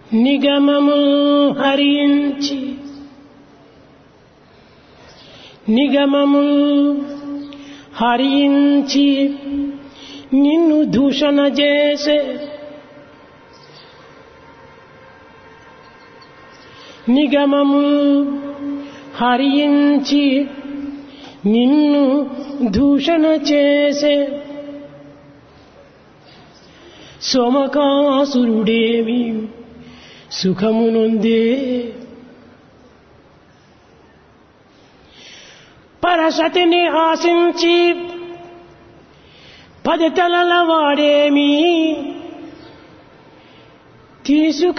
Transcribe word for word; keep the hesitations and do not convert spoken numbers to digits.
నిగమము హరించి నిగమము హరించి నిన్ను దూషణ చేసే నిగమము హరించి నిన్ను దూషణ చేసే సోమకాసురుడేమి సుఖమునుందే పరసతిని ఆశించి పది తలల వాడేమి తీసుకు